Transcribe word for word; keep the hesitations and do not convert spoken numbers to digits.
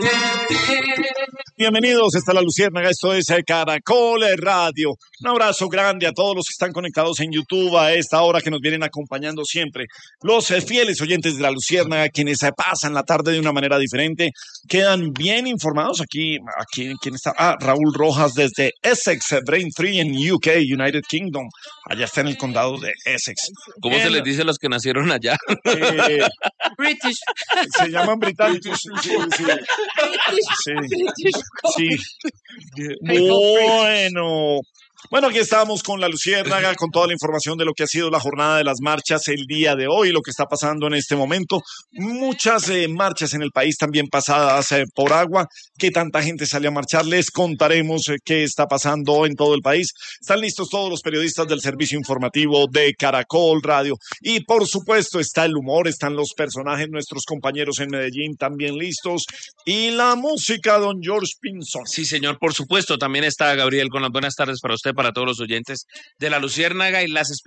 Bienvenidos, está La Luciérnaga, esto es Caracol Radio. Un abrazo grande a todos los que están conectados en YouTube a esta hora, que nos vienen acompañando siempre. Los eh, fieles oyentes de La Luciérnaga, quienes eh, pasan la tarde de una manera diferente, quedan bien informados. Aquí, aquí ¿quién está? Ah, Raúl Rojas desde Essex, eh, Braintree en U K, United Kingdom. Allá está en el condado de Essex. ¿Cómo Bien, se les dice a los que nacieron allá? Eh, British. Se llaman británicos. Sí, sí. Sí. Sí. Bueno. Bueno, aquí estamos con La Luciérnaga, con toda la información de lo que ha sido la jornada de las marchas el día de hoy, lo que está pasando en este momento. Muchas eh, marchas en el país también pasadas eh, por agua. ¿Qué tanta gente sale a marchar? Les contaremos eh, qué está pasando en todo el país. Están listos todos los periodistas del servicio informativo de Caracol Radio. Y por supuesto está el humor, están los personajes, nuestros compañeros en Medellín también listos. Y la música, don George Pinzón. Sí, señor, por supuesto. También está Gabriel con las buenas tardes para usted, para todos los oyentes de La Luciérnaga y las